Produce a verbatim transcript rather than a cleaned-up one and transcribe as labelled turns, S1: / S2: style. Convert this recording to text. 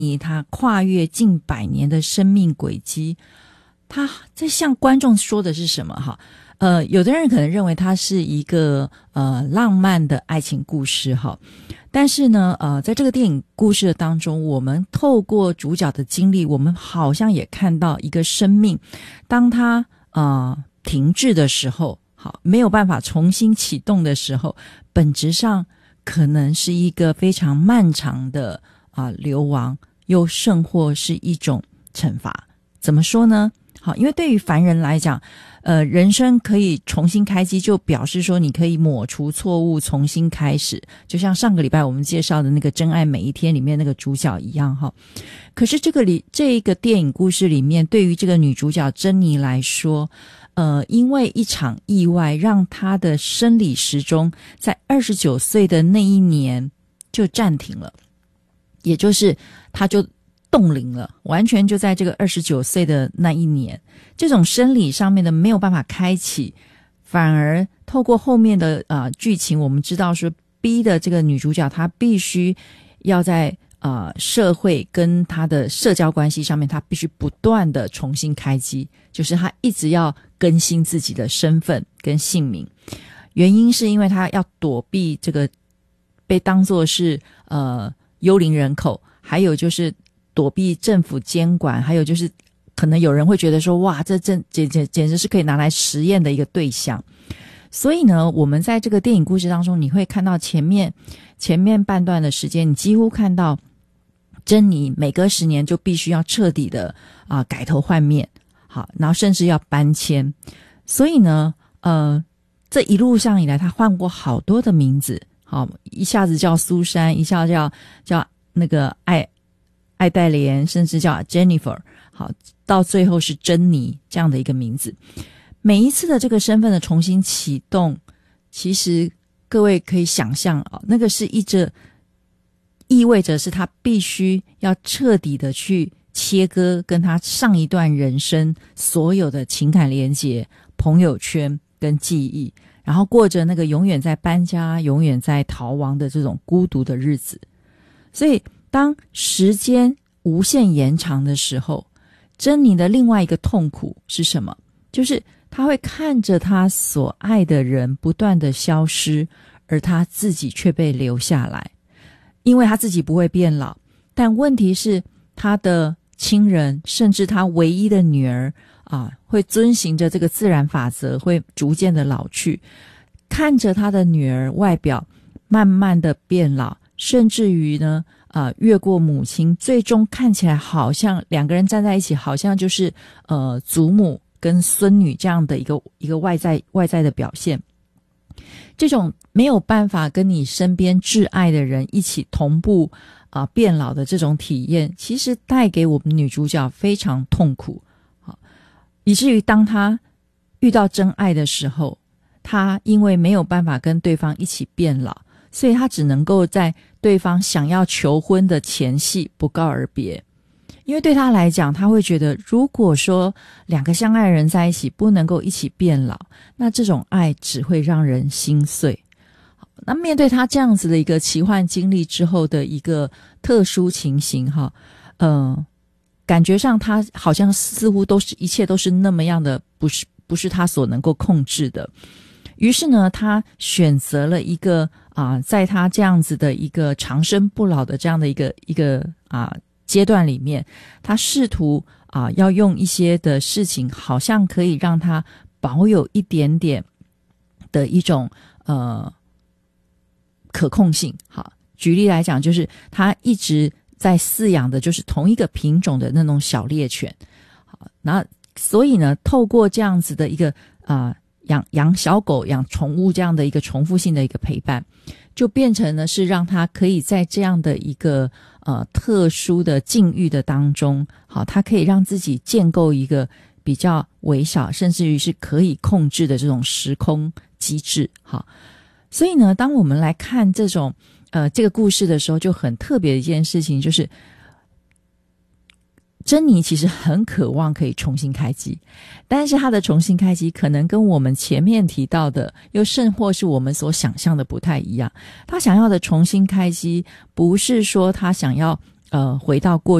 S1: 妮她跨越近百年的生命轨迹，她在向观众说的是什么哈？呃，有的人可能认为它是一个呃浪漫的爱情故事哈，但是呢，呃，在这个电影故事的当中，我们透过主角的经历，我们好像也看到一个生命，当它呃停滞的时候，好，没有办法重新启动的时候，本质上可能是一个非常漫长的啊、呃、流亡，又甚或是一种惩罚。怎么说呢？好，因为对于凡人来讲，呃，人生可以重新开机，就表示说你可以抹除错误，重新开始。就像上个礼拜我们介绍的那个《真爱每一天》里面那个主角一样哈。可是这个里这个电影故事里面，对于这个女主角珍妮来说，呃，因为一场意外，让她的生理时钟在二十九岁的那一年就暂停了，也就是她就冻龄了，完全就在这个二十九岁的那一年，这种生理上面的没有办法开启，反而透过后面的呃剧情，我们知道说逼的这个女主角她必须要在呃社会跟她的社交关系上面，她必须不断的重新开机，就是她一直要更新自己的身份跟姓名。原因是因为她要躲避这个被当作是呃幽灵人口，还有就是躲避政府监管，还有就是可能有人会觉得说，哇，这真简简简直是可以拿来实验的一个对象。所以呢，我们在这个电影故事当中，你会看到前面前面半段的时间，你几乎看到珍妮每隔十年就必须要彻底的啊、呃、改头换面，好，然后甚至要搬迁。所以呢，呃，这一路上以来，他换过好多的名字，好，一下子叫苏珊，一下子叫叫那个爱。艾黛莲，甚至叫 Jennifer， 好，到最后是珍妮这样的一个名字。每一次的这个身份的重新启动，其实各位可以想象啊，那个是一着意味着是他必须要彻底的去切割跟他上一段人生所有的情感连结、朋友圈跟记忆，然后过着那个永远在搬家、永远在逃亡的这种孤独的日子。所以当时间无限延长的时候，珍妮的另外一个痛苦是什么？就是她会看着她所爱的人不断的消失，而她自己却被留下来。因为她自己不会变老，但问题是她的亲人，甚至她唯一的女儿啊，会遵循着这个自然法则，会逐渐的老去。看着她的女儿外表慢慢的变老，甚至于呢呃，越过母亲，最终看起来好像两个人站在一起，好像就是呃祖母跟孙女这样的一个一个外在外在的表现。这种没有办法跟你身边挚爱的人一起同步啊、呃、变老的这种体验，其实带给我们女主角非常痛苦，好，以至于当她遇到真爱的时候，她因为没有办法跟对方一起变老，所以他只能够在对方想要求婚的前夕不告而别。因为对他来讲，他会觉得如果说两个相爱人在一起不能够一起变老，那这种爱只会让人心碎。那面对他这样子的一个奇幻经历之后的一个特殊情形哈，呃，感觉上他好像似乎都是一切都是那么样的不是不是他所能够控制的。于是呢，他选择了一个啊、呃，在他这样子的一个长生不老的这样的一个一个啊、呃、阶段里面，他试图啊、呃、要用一些的事情，好像可以让他保有一点点的一种呃可控性。好，举例来讲，就是他一直在饲养的就是同一个品种的那种小猎犬。好，那所以呢，透过这样子的一个啊。呃养养小狗、养宠物这样的一个重复性的一个陪伴，就变成呢是让他可以在这样的一个呃特殊的境遇的当中，好，他可以让自己建构一个比较微小，甚至于是可以控制的这种时空机制。好，所以呢，当我们来看这种呃这个故事的时候，就很特别的一件事情，就是珍妮其实很渴望可以重新开机，但是她的重新开机可能跟我们前面提到的又甚或是我们所想象的不太一样。她想要的重新开机不是说她想要呃回到过